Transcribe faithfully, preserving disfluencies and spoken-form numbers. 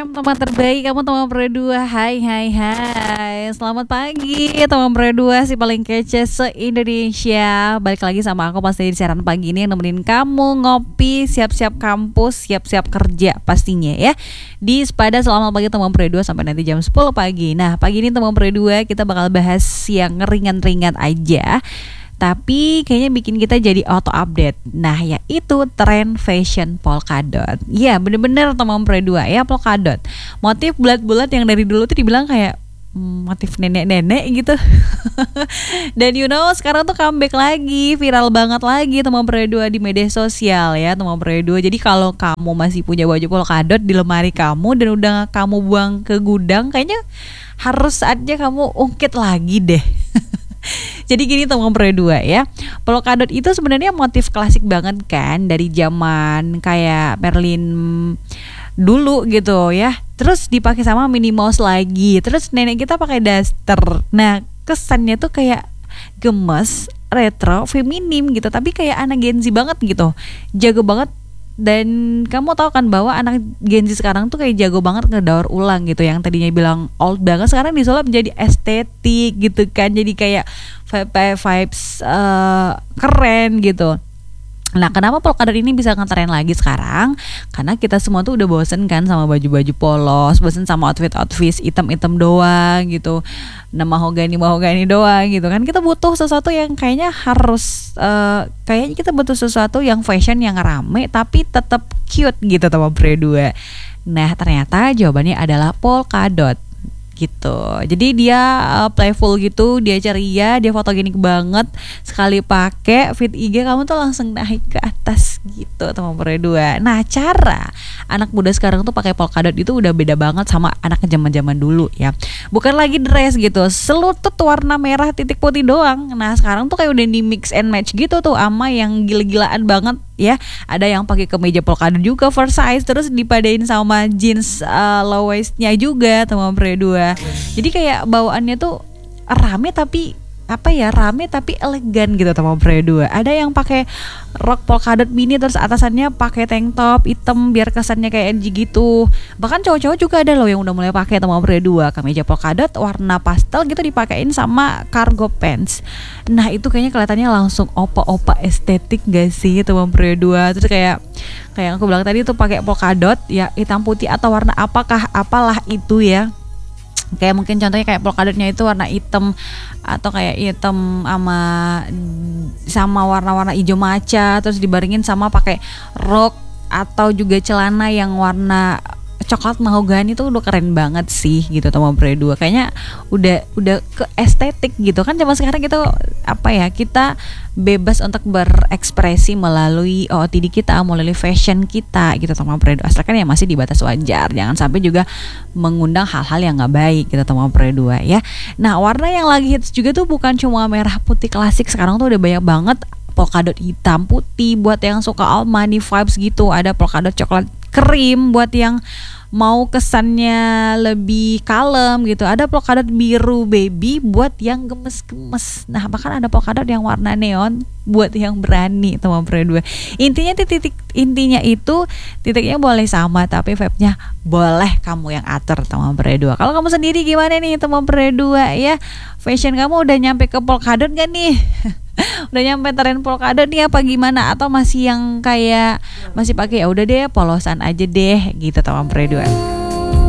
M, teman terbaik kamu, teman berdua. Hai hai hai, selamat pagi teman berdua, si paling kece se-Indonesia. Balik lagi sama aku pasti di siaran pagi ini yang nemenin kamu ngopi, siap-siap kampus, siap-siap kerja pastinya ya. Di Sepada Selamat Pagi teman berdua sampai nanti jam sepuluh pagi. Nah pagi ini teman berdua kita bakal bahas yang ringan-ringan aja, tapi kayaknya bikin kita jadi auto update. Nah yaitu tren fashion polka dot. Iya bener-bener teman berdua ya, polka dot, motif bulat-bulat yang dari dulu tuh dibilang kayak hmm, motif nenek-nenek gitu. Dan you know sekarang tuh comeback lagi, viral banget lagi teman berdua di media sosial ya teman berdua. Jadi kalau kamu masih punya baju polka dot di lemari kamu dan udah kamu buang ke gudang, kayaknya harus saatnya kamu ungkit lagi deh. Jadi gini teman berdua ya, polka dot itu sebenarnya motif klasik banget kan, dari zaman kayak Merlin dulu gitu ya. Terus dipakai sama Minnie Mouse lagi. Terus nenek kita pakai daster. Nah kesannya tuh kayak gemes, retro, feminim gitu, tapi kayak anak Gen Z banget gitu, jago banget. Dan kamu tahu kan bahwa anak Gen Z sekarang tuh kayak jago banget ngedaur ulang gitu. Yang tadinya bilang old banget sekarang disulap menjadi estetik gitu kan. Jadi kayak vibes uh, keren gitu. Nah kenapa polka dot ini bisa ngetren lagi sekarang? Karena kita semua tuh udah bosen kan sama baju-baju polos, bosen sama outfit-outfit item-item doang gitu, nah mahogani-mahogani doang gitu kan. Kita butuh sesuatu yang kayaknya harus uh, kayaknya kita butuh sesuatu yang fashion yang rame tapi tetap cute gitu teman berdua. Nah ternyata jawabannya adalah polka dot gitu. Jadi dia uh, playful gitu, dia ceria, dia fotogenik banget. Sekali pakai feed I G kamu tuh langsung naik ke atas gitu teman berdua. Nah cara anak muda sekarang tuh pakai polka dot itu udah beda banget sama anak zaman-zaman dulu ya. Bukan lagi dress gitu, selutut warna merah titik putih doang. Nah sekarang tuh kayak udah di mix and match gitu tuh ama yang gila-gilaan banget ya. Ada yang pakai kemeja polka dot juga oversize, terus dipadain sama jeans uh, low waistnya juga teman berdua. Jadi kayak bawaannya tuh rame tapi apa ya, rame tapi elegan gitu teman berdua. Ada yang pakai rok polka dot mini terus atasannya pakai tank top hitam biar kesannya kayak N G gitu. Bahkan cowok-cowok juga ada loh yang udah mulai pakai teman berdua kemeja polka dot warna pastel gitu dipakein sama cargo pants. Nah itu kayaknya kelihatannya langsung opa-opa estetik gak sih teman berdua. Terus kayak kayak yang aku bilang tadi tuh pakai polka dot ya, hitam putih atau warna apakah apalah itu ya. Kayak mungkin contohnya kayak polka dotnya itu warna hitam atau kayak hitam sama sama warna-warna hijau maca, terus dibaringin sama pakai rok atau juga celana yang warna coklat mahogani, itu udah keren banget sih gitu teman berdua. Kayaknya udah udah ke estetik gitu kan. Zaman sekarang kita apa ya, kita bebas untuk berekspresi melalui O O T D kita, melalui fashion kita gitu teman berdua. Asalkan ya masih di batas wajar, jangan sampai juga mengundang hal-hal yang nggak baik gitu teman berdua ya. Nah warna yang lagi hits juga tuh bukan cuma merah putih klasik, sekarang tuh udah banyak banget polka dot hitam putih buat yang suka Armani vibes gitu. Ada polka dot coklat krim buat yang mau kesannya lebih kalem gitu. Ada polka dot biru baby buat yang gemes-gemes. Nah bahkan ada polka dot yang warna neon buat yang berani teman berdua. Intinya titik intinya itu titiknya boleh sama tapi vibe-nya boleh kamu yang atur teman berdua. Kalau kamu sendiri gimana nih teman berdua ya? Fashion kamu udah nyampe ke polka dot gak nih? Udah nyampe tren polka dot nih apa gimana? Atau masih yang kayak masih pakai ya udah deh polosan aja deh gitu teman berdua.